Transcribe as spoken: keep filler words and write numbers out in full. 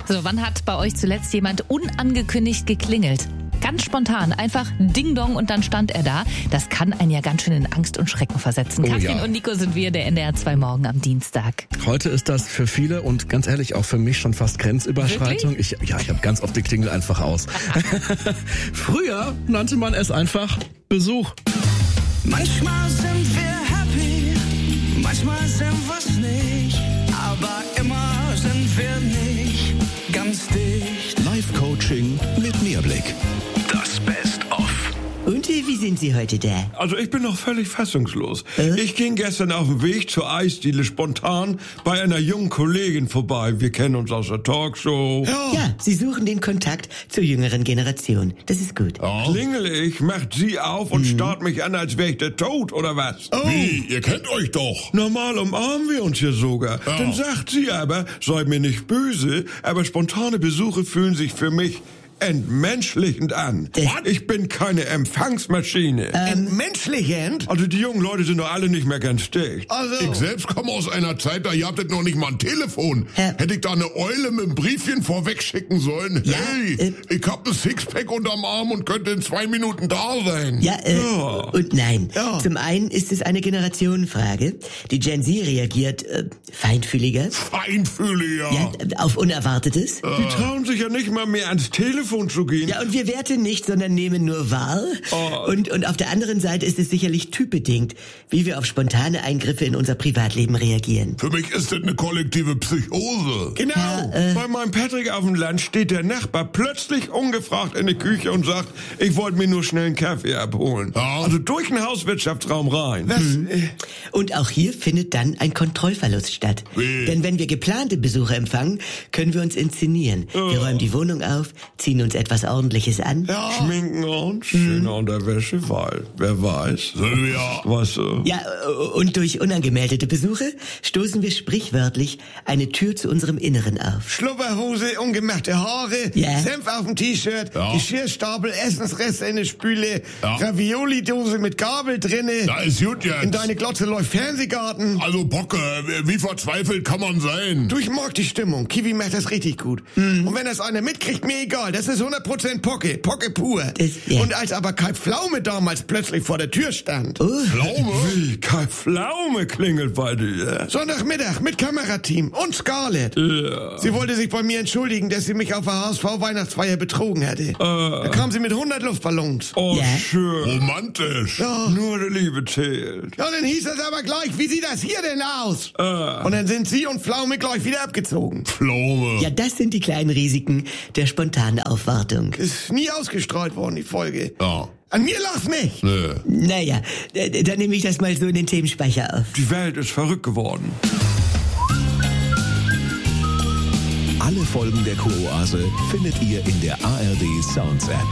So, wann hat bei euch zuletzt jemand unangekündigt geklingelt? Ganz spontan, einfach Ding Dong und dann stand er da. Das kann einen ja ganz schön in Angst und Schrecken versetzen. Oh, Katrin ja. und Nico sind wir, der N D R zwei Morgen am Dienstag. Heute ist das für viele und ganz ehrlich auch für mich schon fast Grenzüberschreitung. Ich, ja, ich habe ganz oft die Klingel einfach aus. Früher nannte man es einfach Besuch. Manchmal sind wir happy, manchmal sind wir's nicht, aber immer sind wir nicht ganz dicht. Live-Coaching mit Mehrblick. Das Best-of. Und äh, wie sind Sie heute da? Also ich bin noch völlig fassungslos. Äh? Ich ging gestern auf dem Weg zur Eisdiele spontan bei einer jungen Kollegin vorbei. Wir kennen uns aus der Talkshow. Ja, Sie suchen den Kontakt zur jüngeren Generation. Das ist gut. Klingel ich, macht sie auf und starrt mich an, als wäre ich der Tod, oder was? Wie? Ihr kennt euch doch. Normal umarmen wir uns hier sogar. Ja. Dann sagt sie aber, sei mir nicht böse, aber spontane Besuche fühlen sich für mich entmenschlichend an. Äh. Ich bin keine Empfangsmaschine. Entmenschlichend? Also die jungen Leute sind doch alle nicht mehr ganz dicht. Also, Ich selbst komme aus einer Zeit, da ihr habtet noch nicht mal ein Telefon. Hä? Hätte ich da eine Eule mit einem Briefchen vorweg schicken sollen? Ja, Hey, äh. ich hab ein Sixpack unterm Arm und könnte in zwei Minuten da sein. ja, äh, Ja. und nein. Ja. Zum einen ist es eine Generationenfrage. Die Gen Z reagiert äh, feinfühliger. Feinfühliger. Ja, äh, auf Unerwartetes. Die trauen sich ja nicht mal mehr ans Telefon zu gehen. Ja, und wir werten nicht, sondern nehmen nur wahr. Oh. Und, und auf der anderen Seite ist es sicherlich typbedingt, wie wir auf spontane Eingriffe in unser Privatleben reagieren. Für mich ist das eine kollektive Psychose. Genau. äh. Bei meinem Patrick auf dem Land steht der Nachbar plötzlich ungefragt in die Küche und sagt, ich wollte mir nur schnell einen Kaffee abholen. Ja. Also durch den Hauswirtschaftsraum rein. Was? Und auch hier findet dann ein Kontrollverlust statt. Wie? Denn wenn wir geplante Besucher empfangen, können wir uns inszenieren. Wir räumen die Wohnung auf, ziehen uns etwas Ordentliches an. Schminken uns, schöne Unterwäsche, weil, wer weiß. Sylvia. Was, äh, Ja, und durch unangemeldete Besuche stoßen wir sprichwörtlich eine Tür zu unserem Inneren auf. Schlupperhose, ungemachte Haare, Ja. Senf auf dem T-Shirt, Ja. Geschirrstapel, Essensreste in der Spüle, Ja. Ravioli-Dose mit Gabel drinne. Da ist gut jetzt. In deine Glotze läuft Fernsehgarten. Also Bocke, wie verzweifelt kann man sein? Du, ich mag die Stimmung. Kiwi macht das richtig gut. Mhm. Und wenn das einer mitkriegt, mir egal. Das ist hundert Prozent Pocke. Pocke pur. Das- ja. Und als aber Kai Pflaume damals plötzlich vor der Tür stand. Oh, Pflaume? wie, Kai Pflaume klingelt bei dir. Sonntagmittag mit Kamerateam und Scarlett. Ja. Sie wollte sich bei mir entschuldigen, dass sie mich auf der H S V-Weihnachtsfeier betrogen hatte. Da kam sie mit hundert Luftballons. Oh, Ja. schön. Romantisch. Ja. Nur die Liebe zählt. Ja, dann hieß es aber gleich, wie sieht das hier denn aus? Äh. Und dann sind sie und Pflaume gleich wieder abgezogen. Pflaume. ja, das sind die kleinen Risiken der spontanen Aufwartung. Ist nie ausgestrahlt worden, die Folge. Ja. An mir lach's nicht. Nö. Naja, d- dann nehme ich das mal so in den Themenspeicher auf. Die Welt ist verrückt geworden. Alle Folgen der Kuroase findet ihr in der A R D Sounds App.